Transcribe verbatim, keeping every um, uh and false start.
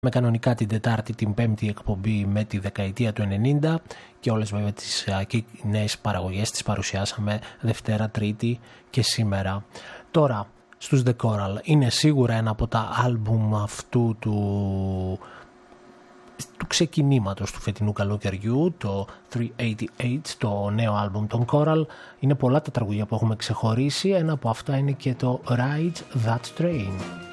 με κανονικά την Τετάρτη, την Πέμπτη εκπομπή με τη δεκαετία του ενενήντα και όλες βέβαια τις νέες παραγωγές τις παρουσιάσαμε Δευτέρα, Τρίτη και σήμερα. Τώρα στους The Coral είναι σίγουρα ένα από τα άλμπουμ αυτού του, του ξεκινήματος του φετινού καλοκαιριού, το τριακόσια ογδόντα οκτώ, το νέο άλμπουμ των Coral. Είναι πολλά τα τραγούδια που έχουμε ξεχωρίσει, ένα από αυτά είναι και το Ride That Train.